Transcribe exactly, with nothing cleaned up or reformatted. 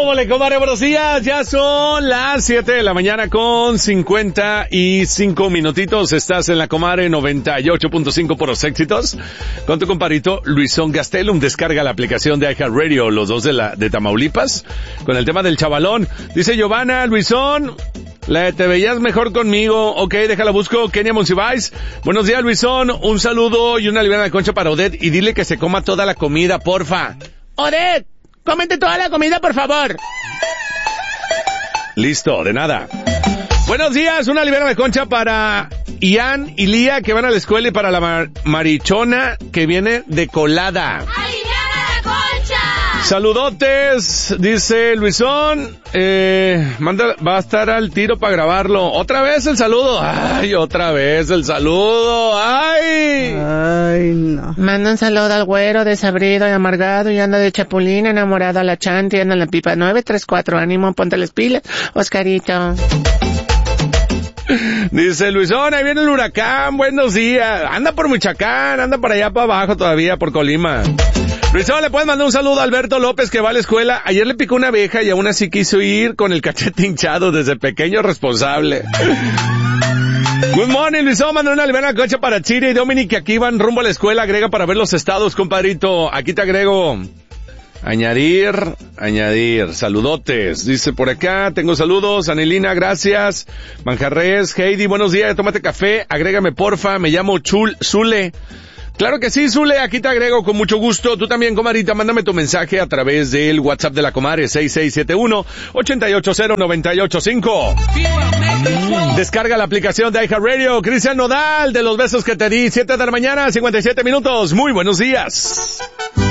mole, comadre? Buenos días. Ya son las siete de la mañana con cincuenta y cinco minutitos. Estás en la comadre noventa y ocho punto cinco por los éxitos. Con tu compadrito Luisón Gastelum. Descarga la aplicación de iHeartRadio, los dos de la de Tamaulipas, con el tema del chavalón. Dice Giovanna, Luisón, la te veías mejor conmigo. Ok, déjala busco. Kenia Monsiváis. Buenos días, Luisón. Un saludo y una liviana de concha para Odette. Y dile que se coma toda la comida, porfa. Odette, cómete toda la comida, por favor. Listo, de nada. Buenos días, una liviana de concha para Ian y Lía, que van a la escuela, y para la mar- marichona que viene de colada. Saludotes, dice Luisón, eh, manda, va a estar al tiro para grabarlo. Otra vez el saludo, ay, otra vez el saludo, ay. Ay, no. Manda un saludo al güero desabrido y amargado y anda de chapulín, enamorado a la chanti, anda en la pipa nueve tres cuatro, ánimo, ponte las pilas, Oscarito. Dice Luisón, ahí viene el huracán, buenos días. Anda por Michoacán, anda por allá para abajo todavía, por Colima. Luisón, le puedes mandar un saludo a Alberto López, que va a la escuela. Ayer le picó una abeja y aún así quiso ir con el cachete hinchado, desde pequeño responsable. Good morning, Luisón, manda una liviana cocha para Chile y Dominic, que aquí van rumbo a la escuela. Agrega para ver los estados, compadrito. Aquí te agrego. Añadir, añadir, saludotes. Dice por acá, tengo saludos. Anelina, gracias. Manjarres, Heidi, buenos días, tómate café, agrégame porfa, me llamo Chul, Zule. Claro que sí, Zule, aquí te agrego con mucho gusto. Tú también, comadrita, mándame tu mensaje a través del WhatsApp de la comadre, seis seis siete uno, ocho ocho cero, nueve ocho cinco. Descarga la aplicación de iHeartRadio. Cristian Nodal, de los besos que te di, siete de la mañana, cincuenta y siete minutos. Muy buenos días.